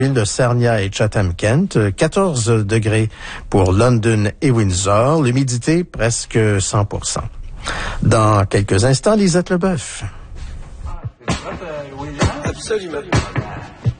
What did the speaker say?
ville de Sarnia et Chatham-Kent, 14 degrés pour London et Windsor, l'humidité presque 100%. Dans quelques instants, Lisette Leboeuf. Absolument.